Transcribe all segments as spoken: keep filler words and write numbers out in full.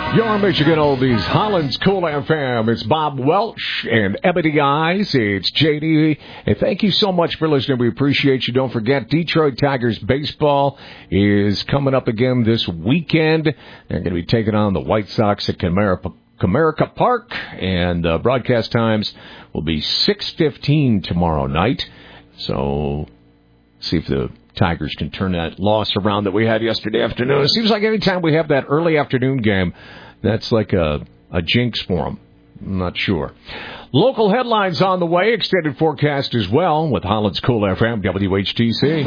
Your Michigan Oldies, Holland's Cool F M. It's Bob Welch and Ebony Eyes. It's J D. And thank you so much for listening. We appreciate you. Don't forget, Detroit Tigers baseball is coming up again this weekend. They're going to be taking on the White Sox at Comerica, Comerica Park. And uh, broadcast times will be six fifteen tomorrow night. So see if the Tigers can turn that loss around that we had yesterday afternoon. It seems like any time we have that early afternoon game, that's like a, a jinx for them. I'm not sure. Local headlines on the way, extended forecast as well with Holland's Cool F M, W H T C.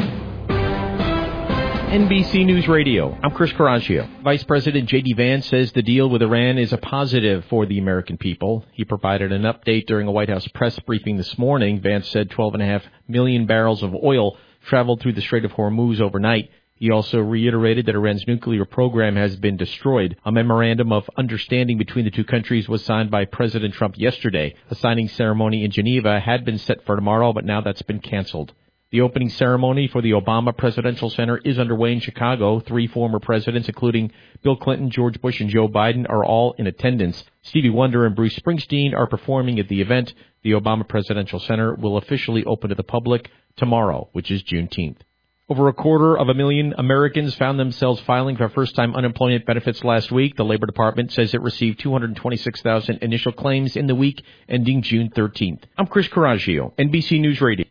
N B C News Radio, I'm Chris Carragio. Vice President J D. Vance says the deal with Iran is a positive for the American people. He provided an update during a White House press briefing this morning. Vance said twelve point five million barrels of oil traveled through the Strait of Hormuz overnight. He also reiterated that Iran's nuclear program has been destroyed. A memorandum of understanding between the two countries was signed by President Trump yesterday. A signing ceremony in Geneva had been set for tomorrow, but now that's been canceled. The opening ceremony for the Obama Presidential Center is underway in Chicago. Three former presidents, including Bill Clinton, George Bush, and Joe Biden, are all in attendance. Stevie Wonder and Bruce Springsteen are performing at the event. The Obama Presidential Center will officially open to the public tomorrow, which is Juneteenth. Over a quarter of a million Americans found themselves filing for first-time unemployment benefits last week. The Labor Department says it received two hundred twenty-six thousand initial claims in the week ending June thirteenth. I'm Chris Carragio, N B C News Radio.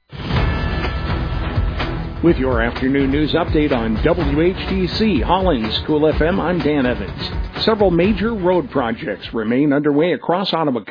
With your afternoon news update on W H T C, Holland's Cool F M, I'm Dan Evans. Several major road projects remain underway across Ottawa County.